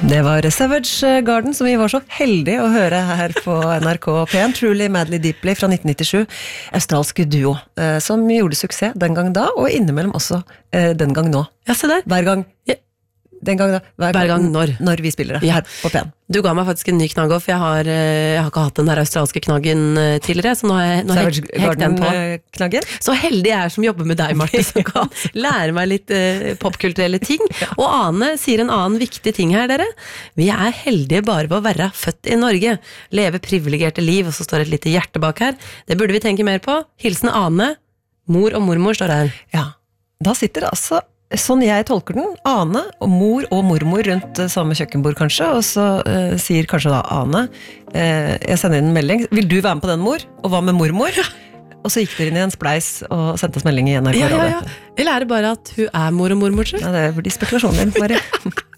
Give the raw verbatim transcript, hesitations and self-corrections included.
Det var Savage Garden som vi var så heldige å høre her på N R K P en, Truly Madly Deeply fra nitten nittisju, australsk duo, eh, som gjorde suksess den gang da, og innimellom også eh, den gang nå. Ja, se der. Hver gang, Ja. den gang da, hver, Hver gang når. Når vi spiller det Ja. her på P en. Du ga meg faktisk en ny knagg, for jeg har, eh, jeg har ikke hatt den der australske knaggen eh, tidligere, så nå har jeg, nå har jeg Savage hekt den på. Garden-knaggen. Så heldig jeg er som jobber med deg, Marte, som kan lære meg litt eh, popkulturelle ting. Og Ane sier en annen viktig ting her, dere. Vi er heldige bare ved å være født i Norge. Leve privilegerte liv, og så står et lite hjerte bak her. Det burde vi tenke mer på. Hilsen Ane. Mor og mormor står her. Ja, da sitter altså, sånn jeg tolker den, Ane og mor og mormor rundt eh, samme kjøkkenbord kanskje, og så eh, sier kanskje da Ane, eh, jeg sender inn en melding, vil du være med på den, mor? Og hva med mormor? Og så gikk dere inn i en spleis og sendte oss melding i N R K. Ja, ja, ja. Jeg lærer bare at hun er mor og mormor. Ja, det blir spekulasjoner, bare.